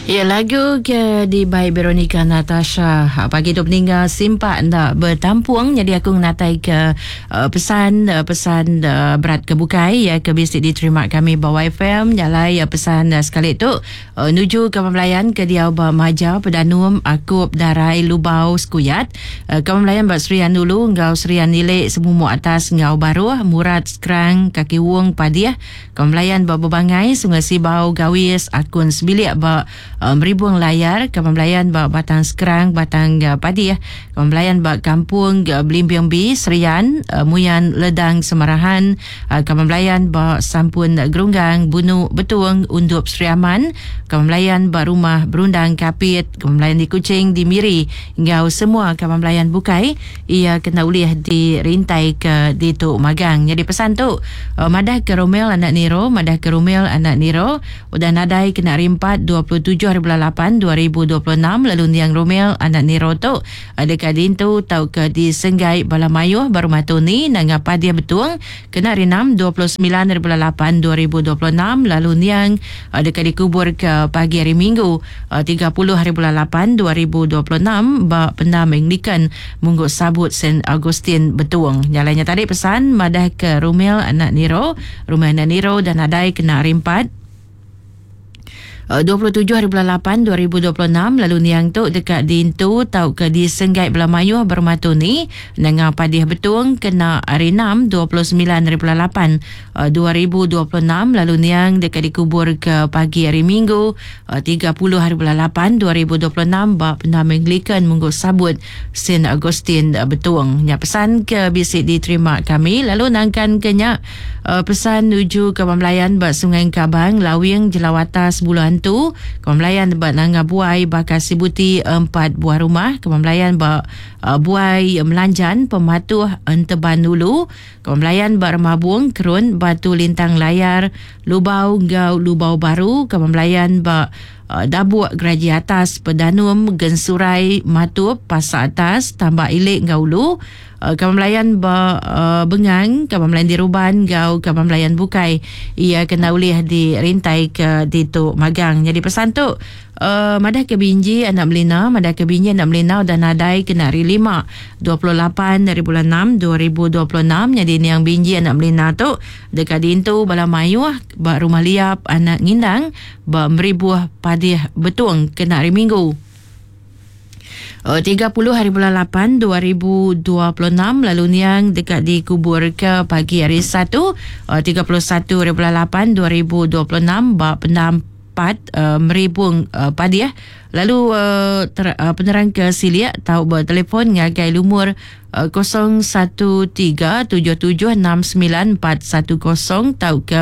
Ya, lagu ke di by Veronica Natasha. Pagi tu peninggal simpak nak bertampuang, jadi aku natai ke pesan berat kebukai ya ke bisik diterima kami bawa FM nyalai pesan sekali tu nuju ke pembelayan ke dia Maja Pedanum Akup Darai Lubau Skuyat ke pembelayan bak Serian dulu ngau Serian nilai semumuk atas ngau baru Murad Skrang Kaki Wong Padiah ke pembelayan bak Bebangai Sungai Sibau Gawis Akun Sebilik bak Meribuang Layar Kepembelayan bak Batang Skrang Batang Padi Kepembelayan bak Kampung Belimpiang B Serian Muyan Ledang Semarahan Kepembelayan bak Sampun Gerunggang Bunu Betuang Undup Seri Aman Kepembelayan bak Rumah Berundang Kapit Kepembelayan di Kuching di Miri Ngau semua kepembelayan bukai ia kena uliah dirintai ke di Tok Magang. Jadi pesan tu madah ke Romel anak Niro udah nadai kena rimpat 27/8/2026 lalu niang Romel anak Niro tu dekat dintu tau ke di Senggai Balamayuh baru matuni nang apa dia betul kena rinam 29/8/2026 lalu niang dekat dikubur ke pagi hari Minggu 30/8/2026 bak pendam Anglican munggu sabut St. Augustine Betuang. Nyalanya tadi pesan madah ke Romel anak Niro dan adai kena rimpat 27/8/2026 lalu niang tu dekat dintu tau ke di Senggai Belamayuh Bermatuni dengan padih betung kena hari 6 29/8/2026 lalu niang dekat dikubur ke pagi hari Minggu 30/8/2026 bak pendam Anglican munggu sabut St. Augustine Betuang. Ya, pesan ke bisik diterima kami lalu nangkan kenyak pesan nuju ke pembelayan bak Sungai Kabang Lawing Jelawatas Buluhan tu kepembelayan bak Nangga Buai bakal sibuti 4 buah rumah kepembelayan bak Buai Melanjan Pematuh Enteban Dulu kepembelayan bak Remabung Kerun Batu Lintang Layar Lubau Gau Lubau Baru kepembelayan bak Dabuk Geraji Atas Pedanum Gensurai Matup Pasar Atas Tambak Ilik Gaulu kepembelayan Bengang kepembelayan Diruban Gau kepembelayan Bukai ia kena uliah dirintai ke di Tok Magang. Jadi pesan tu madah ke Binji anak Melina dan nadai kena hari 5 28/6/2026 jadi ni yang Binji anak Melina tu dekat dintu Balamayuh bak Rumah Liap anak Ngindang bak Meribuah Padih Betuang kena hari Minggu 30/8/2026 lalu niang dekat dikubur ke pagi hari 1 31/8/2026 bak pendam Meribung Padiah lalu penerang ke Siliak tahu bertelefon ngagai lumur 0137769410 tahu ke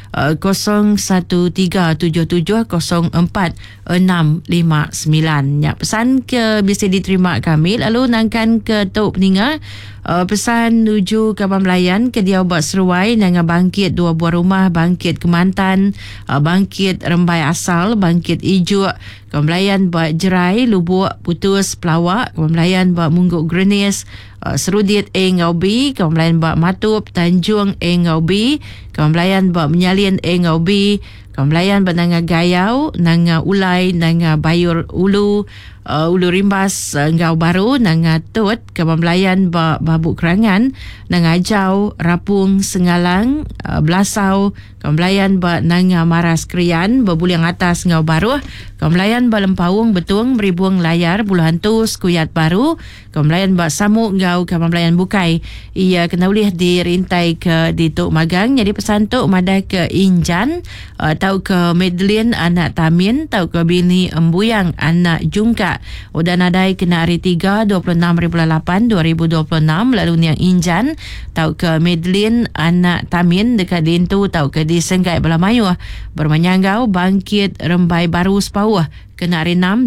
0137704659. Ya, pesan ke bisa diterima kami lalu nangkan ke Tok Peninga pesan nuju ke pembelayan ke dia buat seruai dengan bangkit 2 buah rumah bangkit Kemantan bangkit Rembai Asal bangkit Ijuk kepembelayan buat Jerai Lubuk Putus Pelawak kepembelayan buat Mungguk Grenis Serudit Ngaubi kepembelayan buat Matup Tanjung Ngaubi kepembelayan buat Menyalin Ngaubi kepembelayan buat Nanga Gayau Nanga Ulai Nanga Bayur Ulu Rimbas Ngau Baru Nanga Tut kepembelayan buat Babuk Kerangan Nanga Jau Rapung Sengalang Belasau kepembelayan buat Nanga Maras Krian Berbuliang Atas Ngau Baru kepembelayan buat Lempawung Betuang Meribuang Layar Buluhan tu Skuyat Baru kepembelayan buat Samuk Ngau kepembelayan Bukai ia kena ulih dirintai ke di Tok Magang. Jadi pesan tu madah ke Injan tau ke Madeline anak Tamin tau ke bini Embuyang anak Jungka udah nadai kena hari 3 26/8/2026 lalu niang Injan tau ke Madeline anak Tamin dekat dintu tau ke di Senggai Belamayuh Bermanyanggau bangkit Rembai Baru Sepauh kena hari 6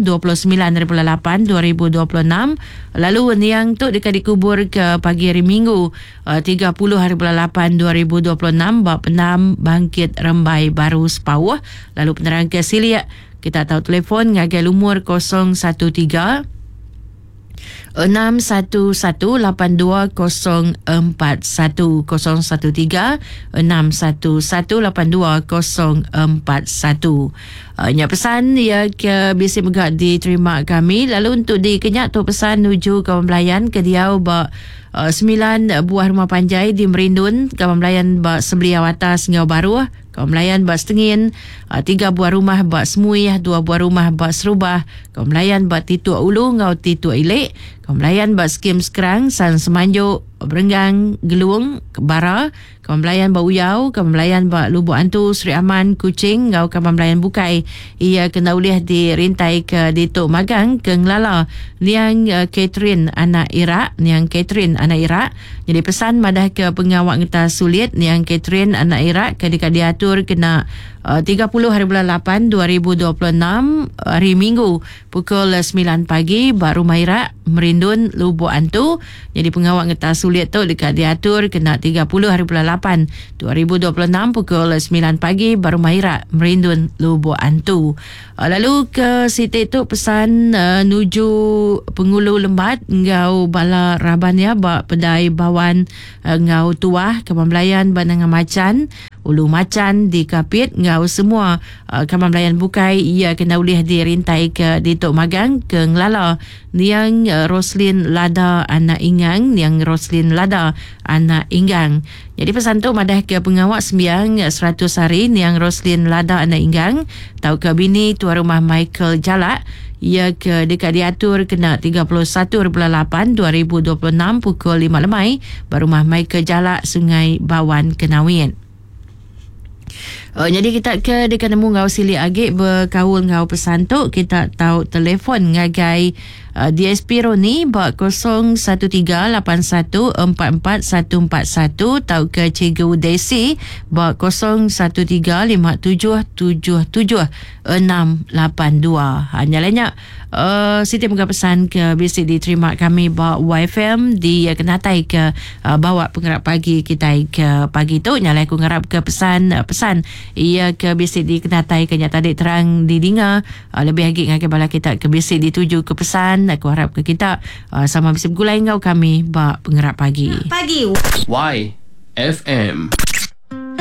29/8/2026 lalu niang tu dekat dikubur ke pagi hari Minggu 30/8/2026 bak pendam bangkit Rembai Baru Sepauh lalu penerang ke Siliak kita tahu telefon ngagai lumur 013 611-8241-013 611-8241-041. Nya pesan ya ke bisi megak diterima kami. Lalu untuk di Kenyak tu pesan nuju Kawan Melayan ke Diau ba 9 buah rumah panjai di Merindun, Kawan Melayan ba Sebeliau Atas Ngau Baru, Kawan Melayan ba Setengin, 3 buah rumah ba Semui, 2 buah rumah ba Serubah, Kawan Melayan ba Titua Ulu Ngau Titua Ilik, Kawan Melayan ba Skim Sekerang, San Semanjuk, Berenggang, Geluong, Kebara, Kawan Melayan ba Uyau, Kawan Melayan ba Lubuk Antu, Seri Aman, Kuching, Ngau Kawan Melayan Bukai. Ia kena ulih dirintai ke Ditok Magang ke Ngelala. Niang Catherine anak Iraq, Niang Catherine anak Iraq. Jadi pesan madah ke pengawak ngeta sulit Niang Catherine anak Iraq ke dekat diatur kena 30 hari bulan 8 2026 hari Minggu pukul 9 pagi baru Iraq Merindun Lubuk Antu. Jadi pengawak ngeta sulit tu dekat diatur kena 30 hari bulan 8 2026 pukul 9 pagi baru Iraq Merindun Lubuk Antu. Lalu ke Siti tu pesan nuju Pengulu Lembat ngau bala Raban ya ba Pedai Bawan ngau Tuah Kawan Melayan Banangan Macan Ulu Macan di Kapit ngau semua Kawan Melayan Bukai. Ia kena ulih dirintai ke Ditok Magang ke Ngelala. Niang Roslin Lada anak Ingang, Niang Roslin Lada anak Inggang. Jadi pesan tu madah ke pengawak sembiang 100 hari Niang Roslin Lada anak Inggang. Tau ke bini tuan rumah Michael Jalak. Ia ke dekat diatur kena 31.8 2026 pukul 5 lemai barumah Michael Jalak Sungai Bawan Kenawin. Jadi kita ke dekat nemu ngau sili agik berkaul ngau pesan tu kita tahu telefon ngagai DSP Roni ba 0138144141 tahu ke Cikgu Desi ba 0135777682. Hanya lainnya Siti muka pesan ke bisik diterima kami ba YFM di kenatai ke bawa penggerap pagi kita ke pagi tu nyalai aku ngarap ke pesan ia ke bisik dikenatai ke nyata dik terang didinga lebih lagi ngake bala kita ke bisik dituju ke pesan aku harap ke kita sama bisik gulai ngau kami ba penggerap pagi YFM